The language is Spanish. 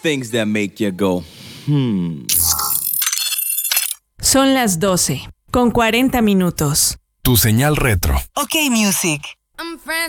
Things that make you go, Son las 12, con 40 minutos. Tu señal retro. Ok, music.